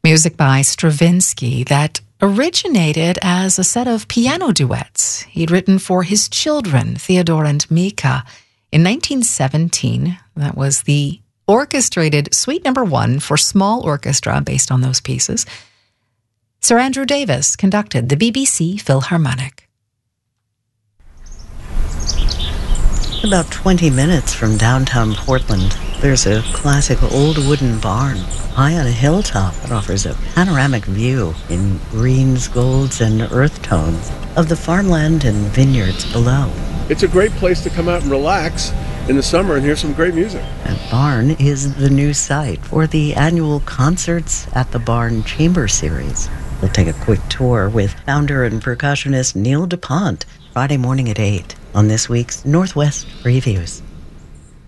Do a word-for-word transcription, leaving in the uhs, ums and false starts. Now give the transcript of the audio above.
Music by Stravinsky that originated as a set of piano duets he'd written for his children, Theodore and Mika. In nineteen seventeen, that was the orchestrated Suite Number One for small orchestra based on those pieces. Sir Andrew Davis conducted the B B C Philharmonic. About twenty minutes from downtown Portland, there's a classic old wooden barn high on a hilltop that offers a panoramic view in greens, golds, and earth tones of the farmland and vineyards below. It's a great place to come out and relax in the summer and hear some great music. That barn is the new site for the annual Concerts at the Barn Chamber Series. We'll take a quick tour with founder and percussionist Neil DuPont Friday morning at eight on this week's Northwest Previews.